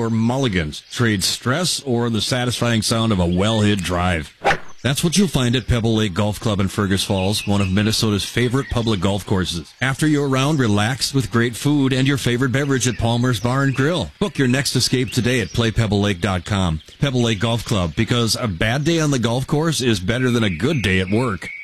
or mulligans. Trade stress or the satisfying sound of a well-hit drive. That's what you'll find at Pebble Lake Golf Club in Fergus Falls, one of Minnesota's favorite public golf courses. After your round, relax with great food and your favorite beverage at Palmer's Bar and Grill. Book your next escape today at playpebblelake.com. Pebble Lake Golf Club, because a bad day on the golf course is better than a good day at work.